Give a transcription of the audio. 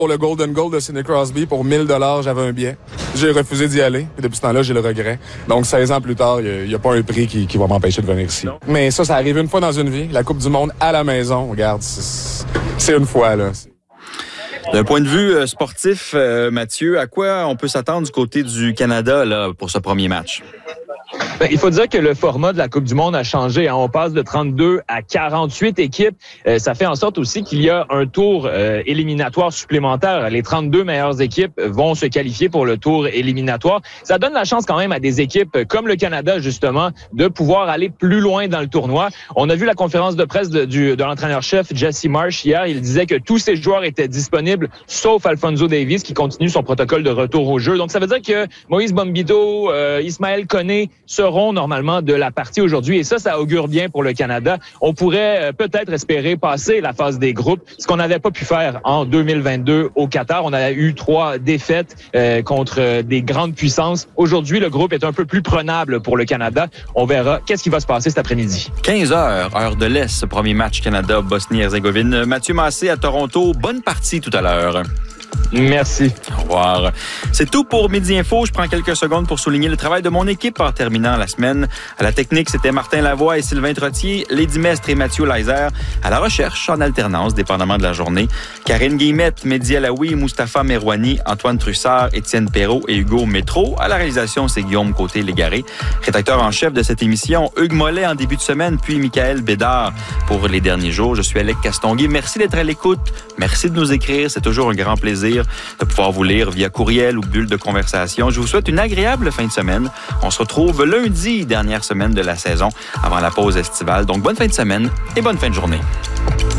Pour le Golden Goal de Sidney Crosby, pour 1 000 j'avais un billet. J'ai refusé d'y aller. Et depuis ce temps-là, j'ai le regret. Donc, 16 ans plus tard, il n'y a pas un prix qui va m'empêcher de venir ici. Non. Mais ça arrive une fois dans une vie. La Coupe du Monde à la maison, regarde, c'est une fois, là. D'un point de vue sportif, Mathieu, à quoi on peut s'attendre du côté du Canada là, pour ce premier match? Il faut dire que le format de la Coupe du Monde a changé. On passe de 32 à 48 équipes. Ça fait en sorte aussi qu'il y a un tour éliminatoire supplémentaire. Les 32 meilleures équipes vont se qualifier pour le tour éliminatoire. Ça donne la chance quand même à des équipes comme le Canada, justement, de pouvoir aller plus loin dans le tournoi. On a vu la conférence de presse de l'entraîneur-chef Jesse Marsh hier. Il disait que tous ses joueurs étaient disponibles, sauf Alphonso Davies, qui continue son protocole de retour au jeu. Donc, ça veut dire que Moïse Bombito, Ismaël Koné seront normalement de la partie aujourd'hui. Et ça augure bien pour le Canada. On pourrait peut-être espérer passer la phase des groupes, ce qu'on n'avait pas pu faire en 2022 au Qatar. On a eu 3 défaites contre des grandes puissances. Aujourd'hui, le groupe est un peu plus prenable pour le Canada. On verra qu'est-ce qui va se passer cet après-midi. 15h, heure de l'Est, ce premier match Canada-Bosnie-Herzégovine. Mathieu Massé à Toronto. Bonne partie tout à l'heure. Merci. Au revoir. C'est tout pour Midi Info. Je prends quelques secondes pour souligner le travail de mon équipe en terminant la semaine. À la technique, c'était Martin Lavoie et Sylvain Trottier, Lady Mestre et Mathieu Leiser. À la recherche, en alternance, dépendamment de la journée, Karine Guillemette, Mehdi Alaoui, Mustapha Merouani, Antoine Trussard, Étienne Perrault et Hugo Métro. À la réalisation, c'est Guillaume Côté-Légaré. Rédacteur en chef de cette émission, Hugues Mollet en début de semaine, puis Michael Bédard pour les derniers jours. Je suis Alec Castonguay. Merci d'être à l'écoute. Merci de nous écrire. C'est toujours un grand plaisir de pouvoir vous lire via courriel ou bulle de conversation. Je vous souhaite une agréable fin de semaine. On se retrouve lundi, dernière semaine de la saison, avant la pause estivale. Donc, bonne fin de semaine et bonne fin de journée.